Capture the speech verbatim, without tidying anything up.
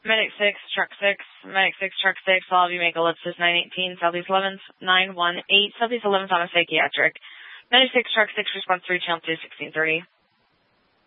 Medic six, Truck six, Medic six, Truck six, all of you make ellipsis nine eighteen, Southeast eleventh, nine one eight, Southeast eleventh on a psychiatric. Medic six, Truck six, response three, channel two, sixteen thirty.